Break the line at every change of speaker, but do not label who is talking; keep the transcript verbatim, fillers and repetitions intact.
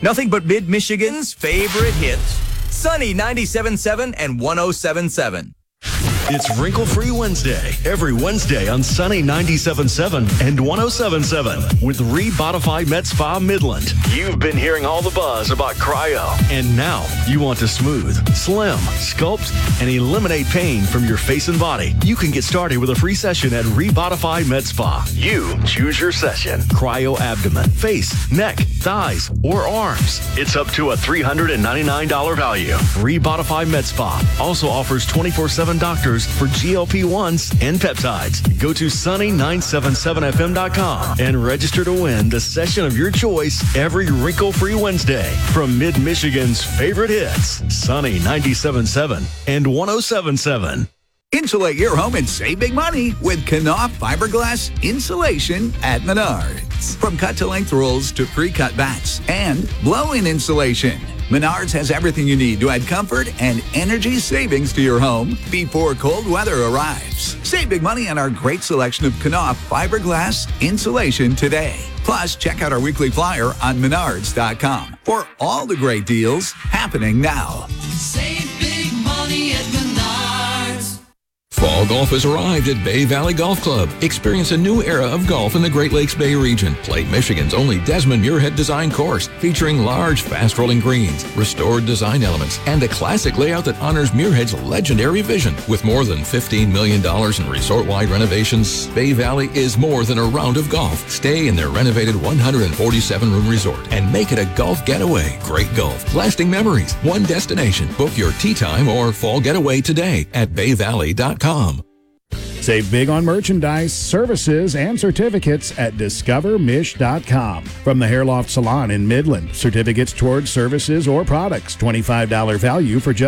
Nothing but Mid-Michigan's favorite hits. Sunny ninety-seven point seven and one oh seven point seven.
It's Wrinkle-Free Wednesday, every Wednesday on Sunny ninety-seven point seven and one oh seven point seven with Rebodify Med Spa Midland. You've been hearing all the buzz about cryo, and now you want to smooth, slim, sculpt, and eliminate pain from your face and body. You can get started with a free session at Rebodify Med Spa. You choose your session. Cryo abdomen, face, neck, thighs, or arms. It's up to a three hundred ninety-nine dollars value. Rebodify Med Spa also offers twenty-four seven doctors for G L P ones and peptides. Go to sunny nine seven seven f m dot com and register to win the session of your choice every Wrinkle-Free Wednesday from Mid-Michigan's favorite hits, Sunny ninety-seven point seven and one oh seven point seven.
Insulate your home and save big money with Knauf fiberglass insulation at Menards. From cut-to-length rolls to pre-cut bats and blow-in insulation, Menards has everything you need to add comfort and energy savings to your home before cold weather arrives. Save big money on our great selection of Knauf fiberglass insulation today. Plus, check out our weekly flyer on menards dot com for all the great deals happening now.
Save big money at Menards.
Fall golf has arrived at Bay Valley Golf Club. Experience a new era of golf in the Great Lakes Bay region. Play Michigan's only Desmond Muirhead design course, featuring large, fast-rolling greens, restored design elements, and a classic layout that honors Muirhead's legendary vision. With more than fifteen million dollars in resort-wide renovations, Bay Valley is more than a round of golf. Stay in their renovated one hundred forty-seven room resort and make it a golf getaway. Great golf, lasting memories, one destination. Book your tee time or fall getaway today at bay valley dot com.
Save big on merchandise, services, and certificates at discover mish dot com. From the Hair Loft Salon in Midland, certificates towards services or products, twenty-five dollars value for just